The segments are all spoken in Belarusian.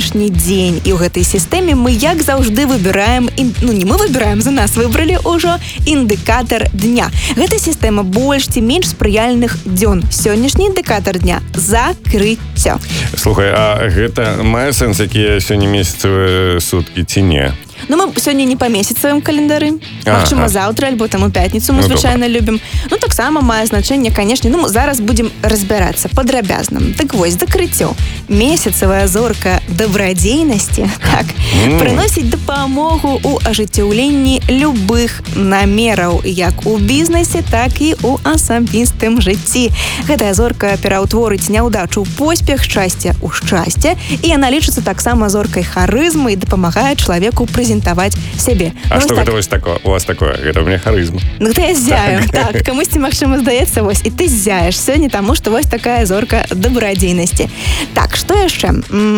сённяшні дзень. І ў гэтай сістэме мы, як заўжды, выбіраем, не мы выбіраем, за нас выбралі ўжо індыкатар дня. Гэта сістэма больш ці менш спрыяльных дзён. Сённяшні індыкатар дня – закрыццё. Слухай, а гэта мае сэнс, якія сёння месяцавыя суткі ці не? Ну, мы сёння не па месяцавым календары. Магчыма, заўтра, альбо там у пятніцу мы звычайна любім. Ну, таксама мае значэнне, канешне, зараз будзем разбірацца падрабязна. Так вось, закрыццё. Месяцавая зорка дабрадзейнасці, так, прыносіць дапамогу ў ажыццяўленні любых намераў, як у бізнесе, так і ў асабістым жыцці. Гэтая зорка пераўтворыць няўдачу ў поспех, шчасце ў шчасце, і яна лічыцца таксама зоркай харызмы і дапамагае чалавеку прэзентаваць сябе. А што гэта вось такое? У вас такое? Гэта ў мяне харызма. Ну, гэта я зяю. Так, камусьці, магчыма, здаецца, вось, і ты зяеш сёння, таму што вось такая зорка дабрадзейнасці. Так, што яшчэ?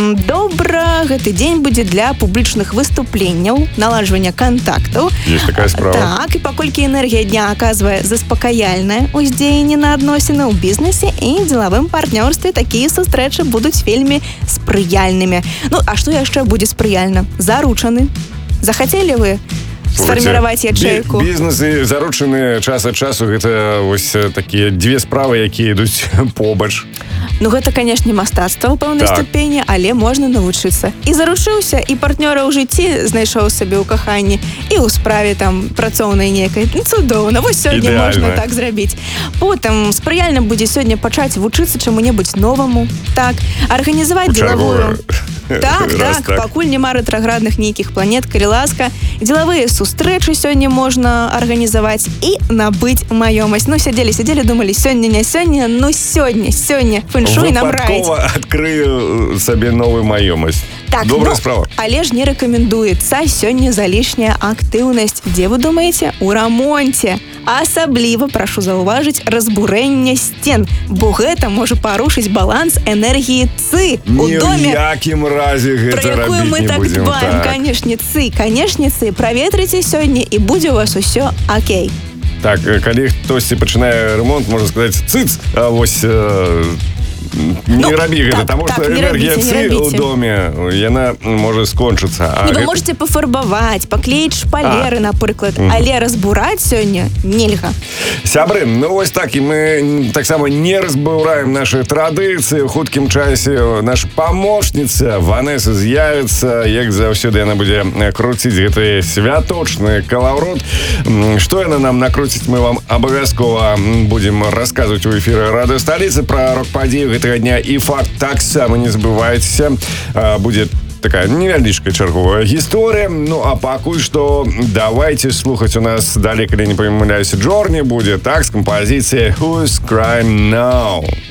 Добра, гэты дзень будзе для публічных выступленняў, наладжвання кантактаў. Ёсць такая справа. Так, і паколькі энергія дня аказвае заспакаяльнае ўздзеянне на адносіны ў бізнесе і дзелавым партнёрстве, такія сустрэчы будуць вельмі спрыяльнымі. Ну, а што яшчэ будзе спрыяльна? Заручаны. Захацелі вы сфарміраваць ячэйку? Бізнес і заручаны час ад часу гэта вось такія дзве справы, якія ідуць побач. Ну, гэта, канешне, мастацтва ў пэўнай ступені, але можна навучыцца. І зарушыўся, і партнёра ў жыцці знайшоў сабе ў каханні, і ў справе там працоўнай нейкай. Цудоўна, вось сёння можна так зрабіць. Потым спрыяльна будзе сёння пачаць вучыцца чаму-небудзь новаму. Так, арганізаваць дзелавую... Так, пакуль няма рэтраградных нейкіх планет, калі ласка. Дзелавыя сустрэчы сёння можна арганізаваць і набыць маёмасць. Ну, сядзелі, думалі, сёння, не сёння, ну сёння. Фэншуй нам раіць. Выпадкова адкрыю сабе новую маёмасць. Так, добрая справа. Але ж не рэкамендуецца сёння залішняя актыўнасць. Дзе вы думаеце? У рамонце. Асабліва, прашу заўважыць, разбурэнне сцен, бо гэта можа парушыць баланс энергіі цы у доме. Ні ў якім разе гэта рабіць не будзем. Пра якую мы так дбаем, канешне, цы. Праветрыце сёння, і будзе у вас усё акей. Так, калі хтосьці пачынае ремонт, можна сказаць, цыц, а вось... Не рабі гэта, таму што энергія цы ў доме, яна можа скончыцца. Вы можете пафарбаваць, паклеіць шпалеры, напрыклад, але разбураць сёння нельга. Сябры, ну вось так, і мы таксама не разбураем нашы традыцыі. У хуткім часе наша памочніца Ванеса з'явіцца, як заўсёды яна будзе круціць гэты святочны калаўрот. Што яна нам накруціць, мы вам абавязкова будзем расказваць у эфіры радыёсталіцы пра рок-падзею гэтага дня. І факт таксама не забывайцеся, будзе такая невялічкая чарговая гісторыя. Ну, а пакуль што давайте слухаць у нас далей, калі не памыляюся, Джорні будзе, так, з кампазіцыяй Who's Crying Now.